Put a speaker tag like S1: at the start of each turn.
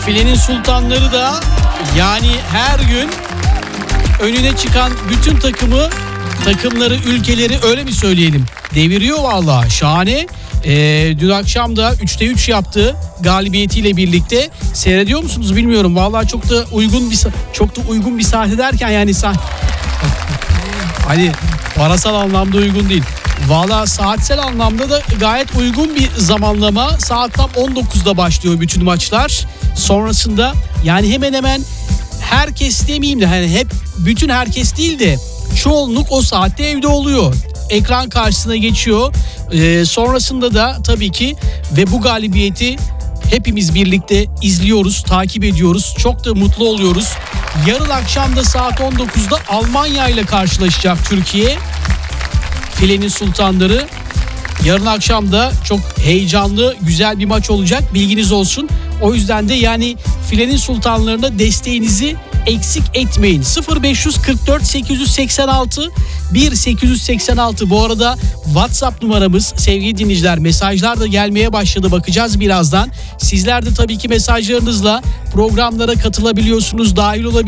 S1: Filenin sultanları da yani her gün önüne çıkan bütün takımları, ülkeleri öyle mi söyleyelim? Deviriyor vallahi. Şahane. Dün akşam da 3'te 3 yaptı galibiyetiyle birlikte. Seyrediyor musunuz bilmiyorum. Vallahi çok da uygun bir saat ederken yani hani parasal anlamda uygun değil. Valla saatsel anlamda da gayet uygun bir zamanlama. Saat tam 19'da başlıyor bütün maçlar. Sonrasında yani hemen hemen herkes demeyeyim de hani hep bütün herkes değil de çoğunluk o saatte evde oluyor. Ekran karşısına geçiyor. Sonrasında da tabii ki ve bu galibiyeti hepimiz birlikte izliyoruz, takip ediyoruz. Çok da mutlu oluyoruz. Yarın akşam da saat 19'da Almanya ile karşılaşacak Türkiye. Filenin sultanları. Yarın akşam da çok heyecanlı, güzel bir maç olacak. Bilginiz olsun. O yüzden de yani Filenin sultanlarına desteğinizi eksik etmeyin. 0544 886 1886 bu arada WhatsApp numaramız sevgili dinleyiciler. Mesajlar da gelmeye başladı, bakacağız birazdan. Sizler de tabii ki mesajlarınızla programlara katılabiliyorsunuz, dahil olabiliyorsunuz.